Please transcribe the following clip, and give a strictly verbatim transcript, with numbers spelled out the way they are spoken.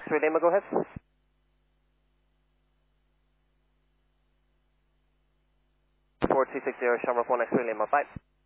X-ray Lima, go ahead. four two six zero, Shamrock one X-ray Lima, bye.